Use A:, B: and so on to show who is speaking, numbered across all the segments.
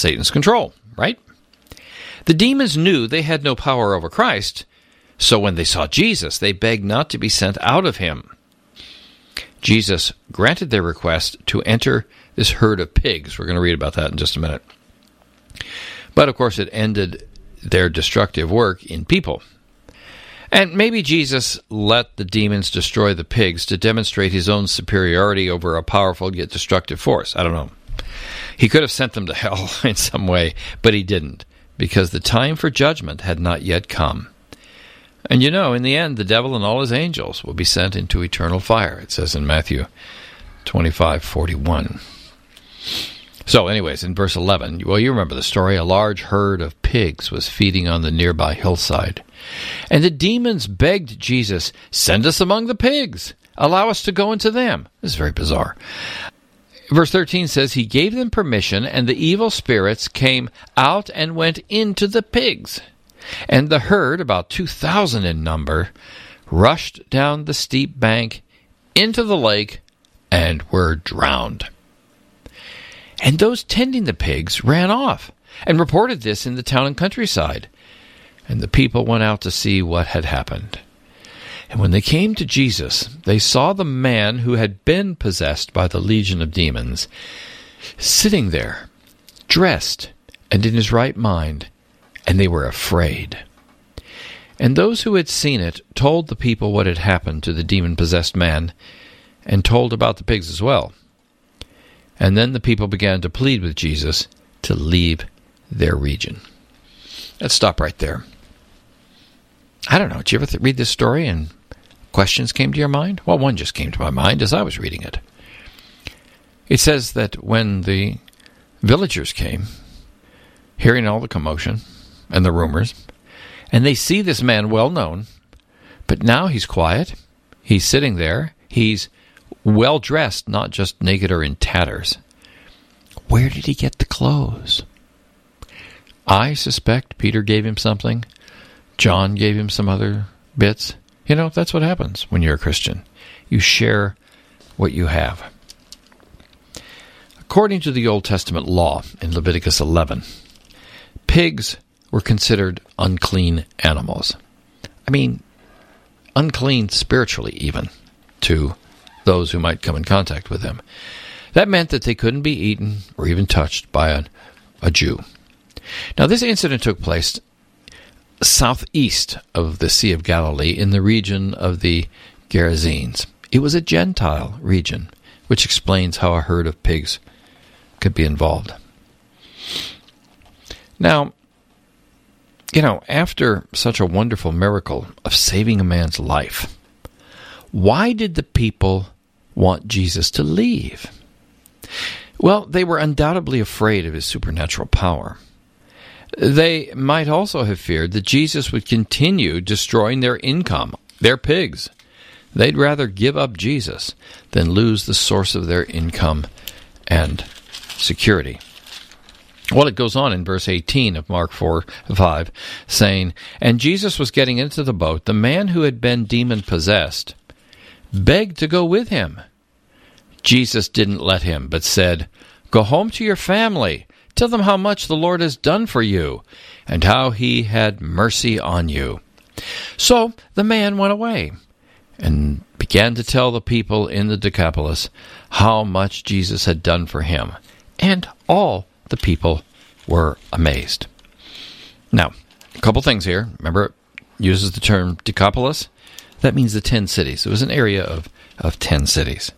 A: Satan's control, right? The demons knew they had no power over Christ, so when they saw Jesus, they begged not to be sent out of him. Jesus granted their request to enter this herd of pigs. We're going to read about that in just a minute. But, of course, it ended their destructive work in people. And maybe Jesus let the demons destroy the pigs to demonstrate his own superiority over a powerful yet destructive force. I don't know. He could have sent them to hell in some way, but he didn't, because the time for judgment had not yet come. And you know, in the end, the devil and all his angels will be sent into eternal fire, it says in Matthew 25:41. So anyways, in verse 11, well, you remember the story. A large herd of pigs was feeding on the nearby hillside. And the demons begged Jesus, "Send us among the pigs. Allow us to go into them." This is very bizarre. Verse 13 says, he gave them permission, and the evil spirits came out and went into the pigs. And the herd, about 2,000 in number, rushed down the steep bank into the lake and were drowned. And those tending the pigs ran off and reported this in the town and countryside. And the people went out to see what had happened. And when they came to Jesus, they saw the man who had been possessed by the legion of demons sitting there, dressed and in his right mind, and they were afraid. And those who had seen it told the people what had happened to the demon-possessed man, and told about the pigs as well. And then the people began to plead with Jesus to leave their region. Let's stop right there. I don't know, did you ever read this story and questions came to your mind? Well, one just came to my mind as I was reading it. It says that when the villagers came, hearing all the commotion and the rumors, and they see this man well known, but now he's quiet, he's sitting there, he's well dressed, not just naked or in tatters. Where did he get the clothes? I suspect Peter gave him something. John gave him some other bits. You know, that's what happens when you're a Christian. You share what you have. According to the Old Testament law in Leviticus 11, pigs were considered unclean animals. I mean, unclean spiritually even, to those who might come in contact with them. That meant that they couldn't be eaten or even touched by a Jew. Now, this incident took place southeast of the Sea of Galilee in the region of the Gerasenes. It was a Gentile region, which explains how a herd of pigs could be involved. Now, you know, after such a wonderful miracle of saving a man's life, why did the people want Jesus to leave? Well, they were undoubtedly afraid of his supernatural power. They might also have feared that Jesus would continue destroying their income, their pigs. They'd rather give up Jesus than lose the source of their income and security. Well, it goes on in verse 18 of Mark 4:5, saying, "And Jesus was getting into the boat. The man who had been demon-possessed begged to go with him. Jesus didn't let him, but said, 'Go home to your family. Tell them how much the Lord has done for you, and how he had mercy on you.' So the man went away and began to tell the people in the Decapolis how much Jesus had done for him. And all the people were amazed." Now, a couple things here. Remember, it uses the term Decapolis. That means the 10 cities. It was an area of 10 cities.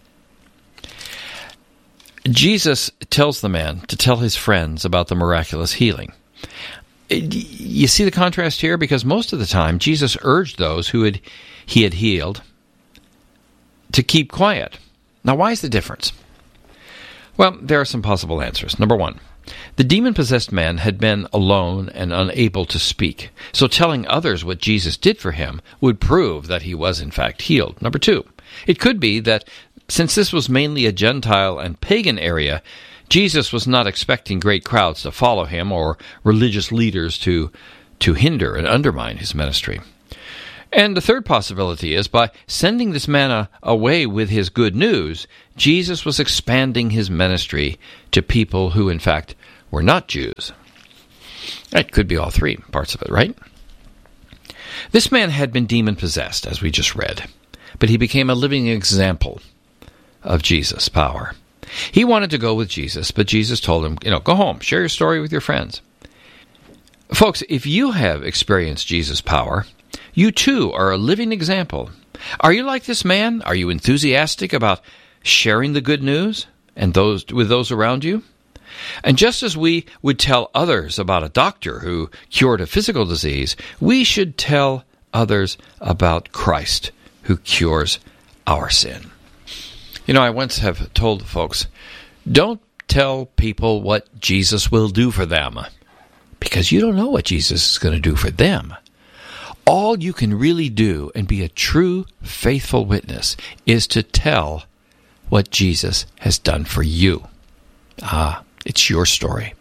A: Jesus tells the man to tell his friends about the miraculous healing. You see the contrast here? Because most of the time, Jesus urged those who he had healed to keep quiet. Now, why is the difference? Well, there are some possible answers. Number one, the demon-possessed man had been alone and unable to speak, so telling others what Jesus did for him would prove that he was in fact healed. Number two, it could be that since this was mainly a Gentile and pagan area, Jesus was not expecting great crowds to follow him or religious leaders to hinder and undermine his ministry. And the third possibility is by sending this man away with his good news, Jesus was expanding his ministry to people who, in fact, were not Jews. It could be all three parts of it, right? This man had been demon-possessed, as we just read, but he became a living example of Jesus' power. He wanted to go with Jesus, but Jesus told him, go home, share your story with your friends. Folks, if you have experienced Jesus' power, you too are a living example. Are you like this man? Are you enthusiastic about sharing the good news and with those around you? And just as we would tell others about a doctor who cured a physical disease, we should tell others about Christ who cures our sin. I once have told folks, don't tell people what Jesus will do for them, because you don't know what Jesus is going to do for them. All you can really do and be a true, faithful witness is to tell what Jesus has done for you. It's your story.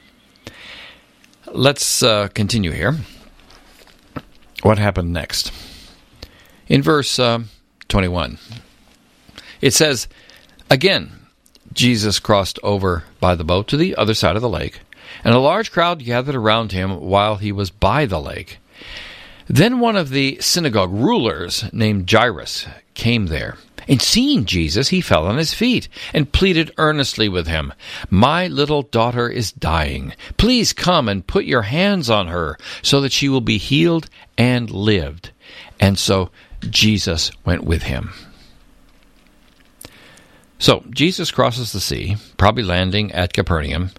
A: Let's continue here. What happened next? In verse 21, it says, "Again, Jesus crossed over by the boat to the other side of the lake, and a large crowd gathered around him while he was by the lake. Then one of the synagogue rulers, named Jairus, came there. And seeing Jesus, he fell on his feet and pleaded earnestly with him, 'My little daughter is dying. Please come and put your hands on her so that she will be healed and lived.' And so Jesus went with him." So Jesus crosses the sea, probably landing at Capernaum.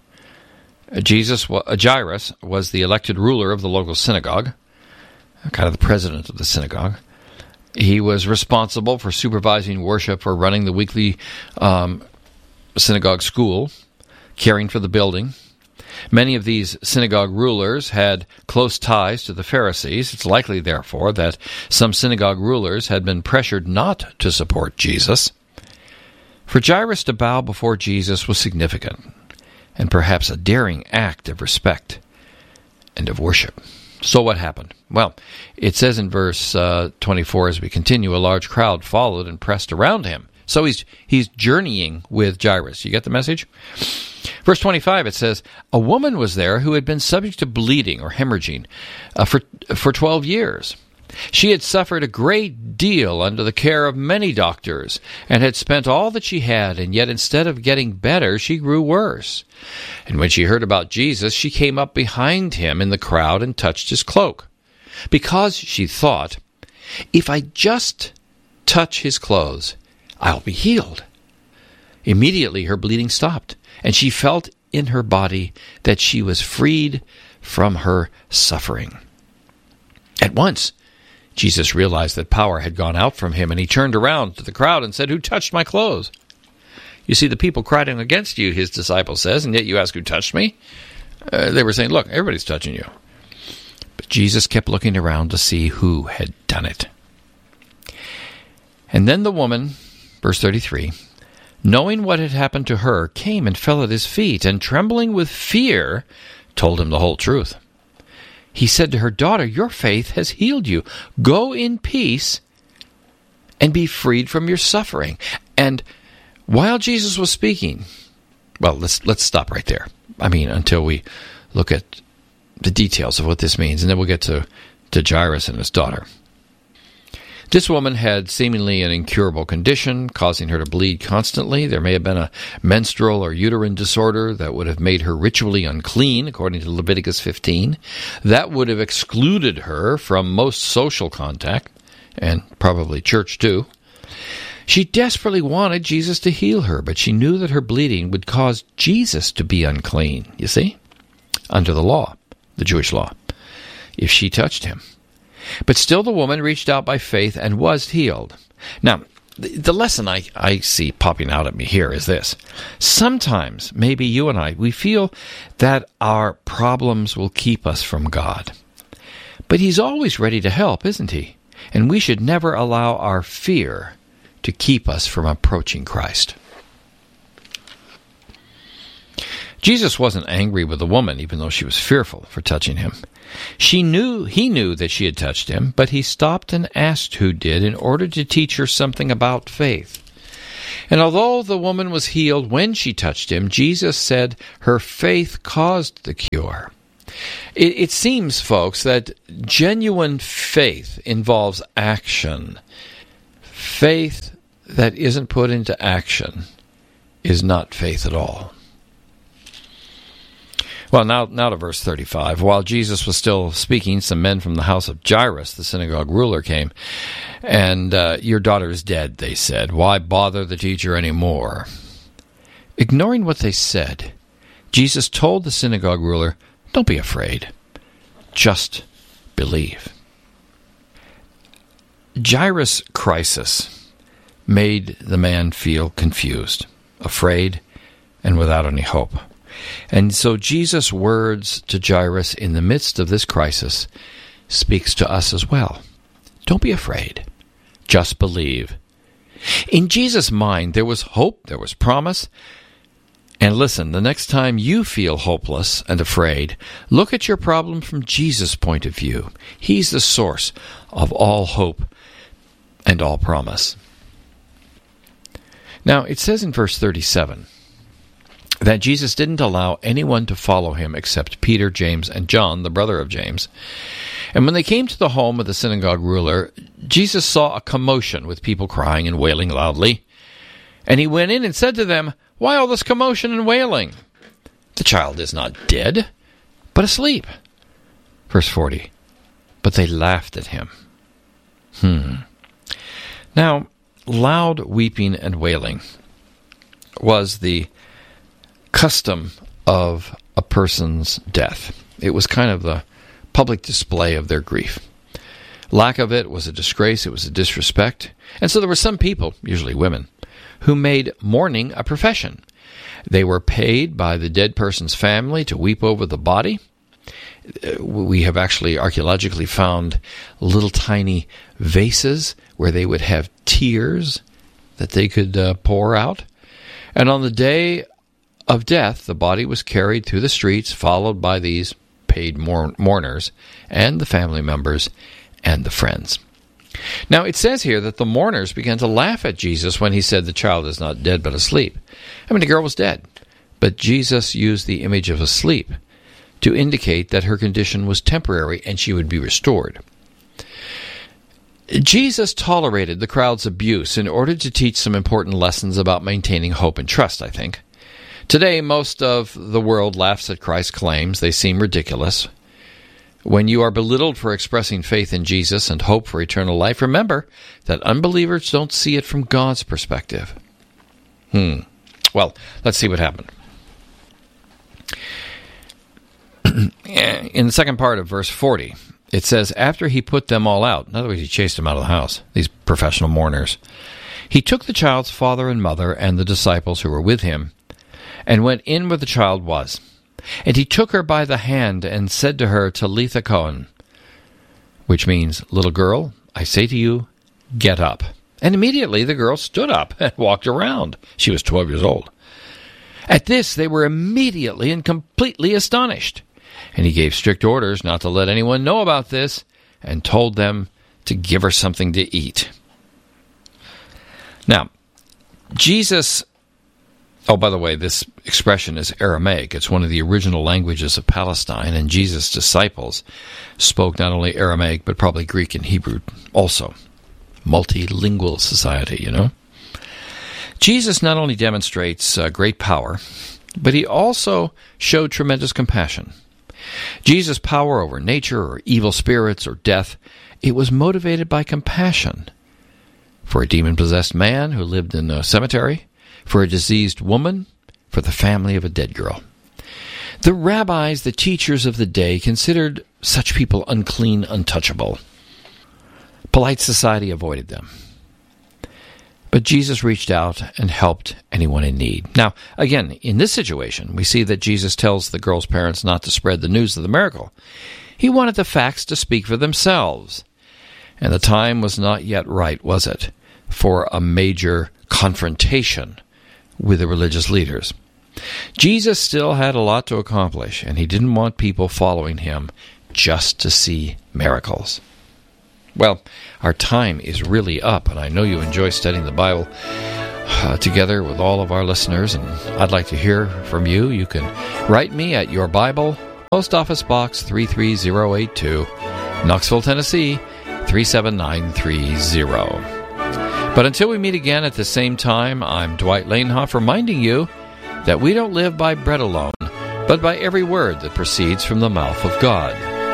A: Jairus was the elected ruler of the local synagogue, kind of the president of the synagogue. He was responsible for supervising worship, for running the weekly synagogue school, caring for the building. Many of these synagogue rulers had close ties to the Pharisees. It's likely, therefore, that some synagogue rulers had been pressured not to support Jesus. For Jairus to bow before Jesus was significant, and perhaps a daring act of respect and of worship. So what happened? Well, it says in verse 24, as we continue, a large crowd followed and pressed around him. So he's journeying with Jairus. You get the message? Verse 25, it says, "A woman was there who had been subject to bleeding or hemorrhaging for 12 years. She had suffered a great deal under the care of many doctors, and had spent all that she had, and yet instead of getting better, she grew worse. And when she heard about Jesus, she came up behind him in the crowd and touched his cloak, because she thought, 'If I just touch his clothes, I'll be healed.' Immediately her bleeding stopped, and she felt in her body that she was freed from her suffering. At once, Jesus realized that power had gone out from him, and he turned around to the crowd and said, 'Who touched my clothes?' You see the people crying against you," his disciple says, "and yet you ask, 'Who touched me?' They were saying, 'Look, everybody's touching you.' But Jesus kept looking around to see who had done it. And then the woman, verse 33, knowing what had happened to her, came and fell at his feet, and trembling with fear, told him the whole truth. He said to her, 'Daughter, your faith has healed you. Go in peace and be freed from your suffering.'" And while Jesus was speaking, well, let's stop right there. Until we look at the details of what this means, and then we'll get to Jairus and his daughter. This woman had seemingly an incurable condition, causing her to bleed constantly. There may have been a menstrual or uterine disorder that would have made her ritually unclean, according to Leviticus 15. That would have excluded her from most social contact, and probably church too. She desperately wanted Jesus to heal her, but she knew that her bleeding would cause Jesus to be unclean, you see, under the law, the Jewish law, if she touched him. But still the woman reached out by faith and was healed. Now, the lesson I see popping out at me here is this. Sometimes, maybe you and I, we feel that our problems will keep us from God. But he's always ready to help, isn't he? And we should never allow our fear to keep us from approaching Christ. Jesus wasn't angry with the woman, even though she was fearful for touching him. He knew that she had touched him, but he stopped and asked who did in order to teach her something about faith. And although the woman was healed when she touched him, Jesus said her faith caused the cure. It seems, folks, that genuine faith involves action. Faith that isn't put into action is not faith at all. Well, now to verse 35. While Jesus was still speaking, some men from the house of Jairus, the synagogue ruler, came. And your daughter is dead, they said. Why bother the teacher anymore? Ignoring what they said, Jesus told the synagogue ruler, don't be afraid. Just believe. Jairus' crisis made the man feel confused, afraid, and without any hope. And so Jesus' words to Jairus in the midst of this crisis speaks to us as well. Don't be afraid. Just believe. In Jesus' mind, there was hope, there was promise. And listen, the next time you feel hopeless and afraid, look at your problem from Jesus' point of view. He's the source of all hope and all promise. Now, it says in verse 37, that Jesus didn't allow anyone to follow him except Peter, James, and John, the brother of James. And when they came to the home of the synagogue ruler, Jesus saw a commotion with people crying and wailing loudly. And he went in and said to them, why all this commotion and wailing? The child is not dead, but asleep. Verse 40, but they laughed at him. Now, loud weeping and wailing was the custom of a person's death. It was kind of the public display of their grief. Lack of it was a disgrace, it was a disrespect. And so there were some people, usually women, who made mourning a profession. They were paid by the dead person's family to weep over the body. We have actually archaeologically found little tiny vases where they would have tears that they could pour out. And on the day of death, the body was carried through the streets, followed by these paid mourners and the family members and the friends. Now, it says here that the mourners began to laugh at Jesus when he said the child is not dead but asleep. I mean, the girl was dead, but Jesus used the image of asleep to indicate that her condition was temporary and she would be restored. Jesus tolerated the crowd's abuse in order to teach some important lessons about maintaining hope and trust, I think. Today, most of the world laughs at Christ's claims. They seem ridiculous. When you are belittled for expressing faith in Jesus and hope for eternal life, remember that unbelievers don't see it from God's perspective. Well, let's see what happened. In the second part of verse 40, it says, after he put them all out, in other words, he chased them out of the house, these professional mourners, he took the child's father and mother and the disciples who were with him, and went in where the child was. And he took her by the hand and said to her, Talitha koan, which means, little girl, I say to you, get up. And immediately the girl stood up and walked around. She was 12 years old. At this they were immediately and completely astonished. And he gave strict orders not to let anyone know about this, and told them to give her something to eat. Now, Jesus... Oh, by the way, this expression is Aramaic. It's one of the original languages of Palestine, and Jesus' disciples spoke not only Aramaic, but probably Greek and Hebrew also. Multilingual society, you know. Jesus not only demonstrates great power, but he also showed tremendous compassion. Jesus' power over nature or evil spirits or death, it was motivated by compassion. For a demon-possessed man who lived in a cemetery, for a diseased woman, for the family of a dead girl. The rabbis, the teachers of the day, considered such people unclean, untouchable. Polite society avoided them. But Jesus reached out and helped anyone in need. Now, again, in this situation, we see that Jesus tells the girl's parents not to spread the news of the miracle. He wanted the facts to speak for themselves. And the time was not yet right, was it, for a major confrontation with the religious leaders. Jesus still had a lot to accomplish, and he didn't want people following him just to see miracles. Well, our time is really up, and I know you enjoy studying the Bible. together with all of our listeners, and I'd like to hear from you. You can write me at Your Bible, Post Office Box 33082, Knoxville, Tennessee 37930. But until we meet again at the same time, I'm Dwight Lanehoff reminding you that we don't live by bread alone, but by every word that proceeds from the mouth of God.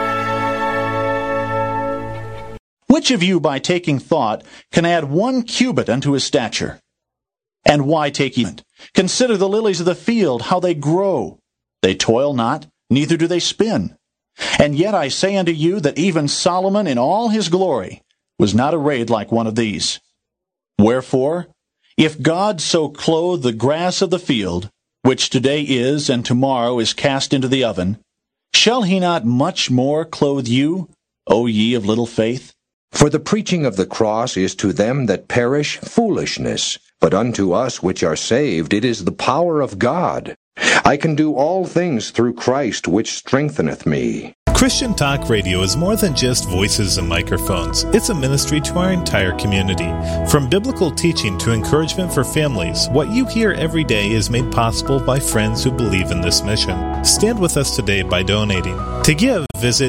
B: Which of you, by taking thought, can add 1 cubit unto his stature? And why take heed? Consider the lilies of the field, how they grow. They toil not, neither do they spin. And yet I say unto you that even Solomon in all his glory was not arrayed like one of these. Wherefore, if God so clothe the grass of the field, which today is and tomorrow is cast into the oven, shall he not much more clothe you, O ye of little faith?
C: For the preaching of the cross is to them that perish foolishness, but unto us which are saved it is the power of God. I can do all things through Christ which strengtheneth me.
D: Christian Talk Radio is more than just voices and microphones. It's a ministry to our entire community. From biblical teaching to encouragement for families, what you hear every day is made possible by friends who believe in this mission. Stand with us today by donating. To give, visit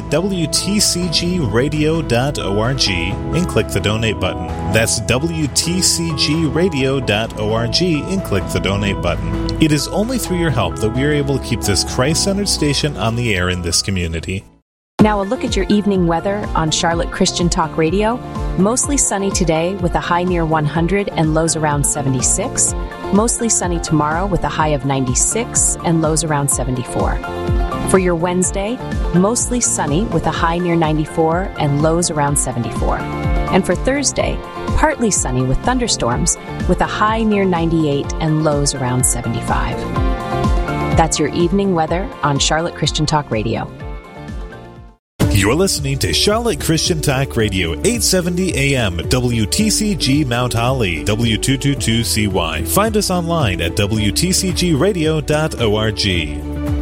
D: WTCGradio.org and click the donate button. That's WTCGradio.org and click the donate button. It is only through your help that we are able to keep this Christ-centered station on the air in this community.
E: Now a look at your evening weather on Charlotte Christian Talk Radio. Mostly sunny today with a high near 100 and lows around 76. Mostly sunny tomorrow with a high of 96 and lows around 74. For your Wednesday, mostly sunny with a high near 94 and lows around 74. And for Thursday, partly sunny with thunderstorms with a high near 98 and lows around 75. That's your evening weather on Charlotte Christian Talk Radio.
D: You're listening to Charlotte Christian Talk Radio, 870 AM, WTCG Mount Holly, W222CY. Find us online at WTCGradio.org.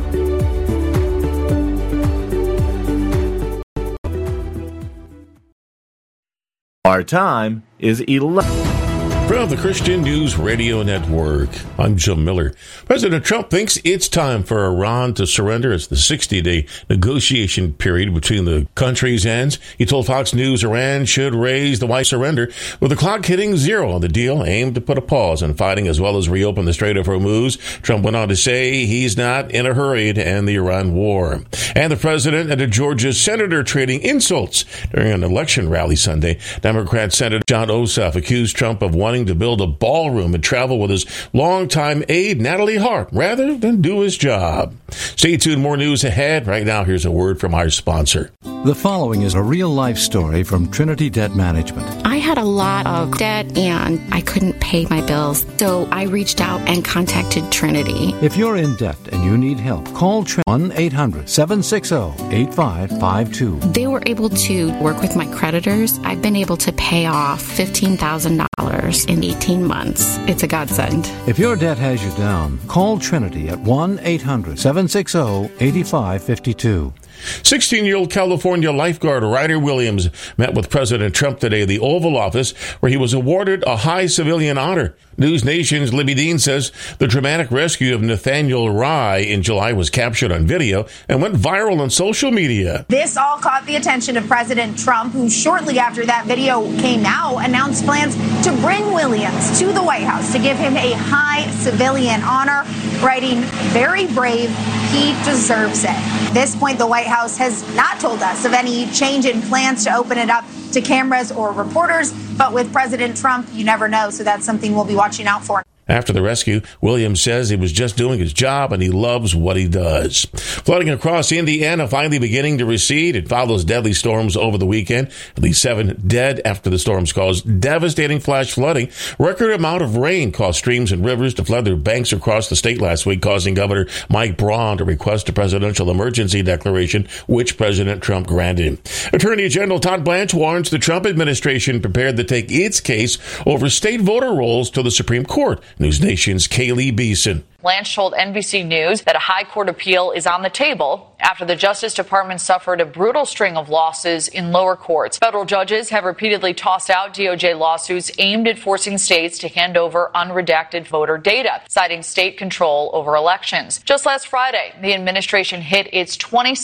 F: Our time is 11.
G: From the Christian News Radio Network, I'm Jim Miller. President Trump thinks it's time for Iran to surrender as the 60-day negotiation period between the countries ends. He told Fox News Iran should raise the white surrender, with the clock hitting zero on the deal aimed to put a pause on fighting as well as reopen the Strait of Hormuz. Trump went on to say he's not in a hurry to end the Iran war. And the president and a Georgia senator trading insults during an election rally Sunday. Democrat Senator Jon Ossoff accused Trump of wanting to build a ballroom and travel with his longtime aide, Natalie Hart, rather than do his job. Stay tuned, more news ahead. Right now, here's a word from our sponsor.
H: The following is a real-life story from Trinity Debt Management.
I: I had a lot of debt and I couldn't pay my bills, so I reached out and contacted Trinity.
H: If you're in debt and you need help, call 1-800-760-8552.
I: They were able to work with my creditors. I've been able to pay off $15,000 in 18 months. It's a godsend.
H: If your debt has you down, call Trinity at 1-800-760-8552.
G: 16-year-old California lifeguard Ryder Williams met with President Trump today at the Oval Office, where he was awarded a high civilian honor. News Nation's Libby Dean says the dramatic rescue of Nathaniel Rye in July was captured on video and went viral on social media.
J: This all caught the attention of President Trump, who shortly after that video came out announced plans to bring Williams to the White House to give him a high civilian honor, writing, "Very brave, he deserves it." At this point, the White House has not told us of any change in plans to open it up to cameras or reporters, but with President Trump, you never know, so that's something we'll be watching out for.
G: After the rescue, Williams says he was just doing his job and he loves what he does. Flooding across Indiana finally beginning to recede. It follows deadly storms over the weekend. At least 7 dead after the storms caused devastating flash flooding. Record amount of rain caused streams and rivers to flood their banks across the state last week, causing Governor Mike Braun to request a presidential emergency declaration, which President Trump granted. Attorney General Todd Blanche warns the Trump administration prepared to take its case over state voter rolls to the Supreme Court. News Nation's Kaylee Beeson.
K: Blanche told NBC News that a high court appeal is on the table after the Justice Department suffered a brutal string of losses in lower courts. Federal judges have repeatedly tossed out DOJ lawsuits aimed at forcing states to hand over unredacted voter data, citing state control over elections. Just last Friday, the administration hit its 26th